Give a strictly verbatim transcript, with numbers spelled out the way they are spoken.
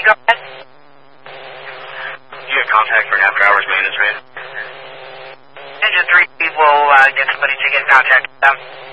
three, go ahead. You have contact for an after-hours maintenance man? Engine three will uh, get somebody to get in contact with them.